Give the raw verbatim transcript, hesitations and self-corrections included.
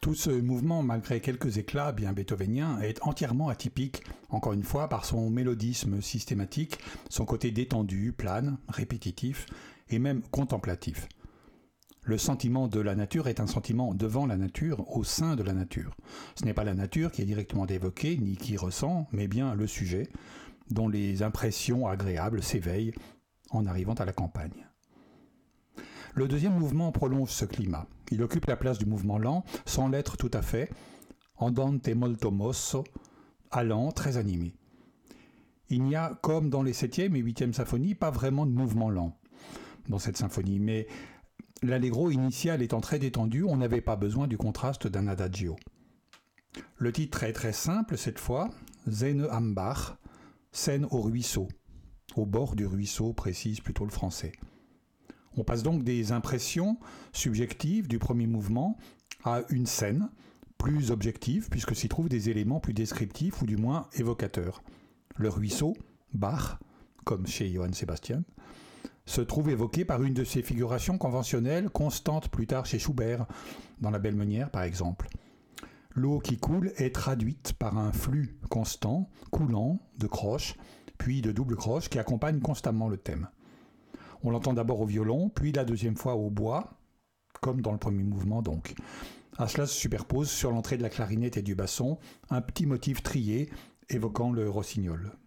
Tout ce mouvement, malgré quelques éclats bien beethoveniens, est entièrement atypique, encore une fois, par son mélodisme systématique, son côté détendu, plane, répétitif et même contemplatif. Le sentiment de la nature est un sentiment devant la nature, au sein de la nature. Ce n'est pas la nature qui est directement évoquée, ni qui ressent, mais bien le sujet, dont les impressions agréables s'éveillent en arrivant à la campagne. Le deuxième mouvement prolonge ce climat. Il occupe la place du mouvement lent, sans l'être tout à fait, andante molto mosso, allant, très animé. Il n'y a, comme dans les septième et huitième symphonies, pas vraiment de mouvement lent dans cette symphonie, mais l'allegro initial étant très détendu, on n'avait pas besoin du contraste d'un adagio. Le titre est très simple cette fois, Szene am Bach, scène au ruisseau, au bord du ruisseau, précise plutôt le français. On passe donc des impressions subjectives du premier mouvement à une scène plus objective, puisque s'y trouvent des éléments plus descriptifs ou du moins évocateurs. Le ruisseau, Bach, comme chez Johann Sebastian, se trouve évoqué par une de ces figurations conventionnelles constantes plus tard chez Schubert, dans La Belle Meunière par exemple. L'eau qui coule est traduite par un flux constant, coulant, de croches, puis de double croche qui accompagne constamment le thème. On l'entend d'abord au violon, puis la deuxième fois au bois, comme dans le premier mouvement donc. À cela se superpose, sur l'entrée de la clarinette et du basson, un petit motif trié évoquant le rossignol.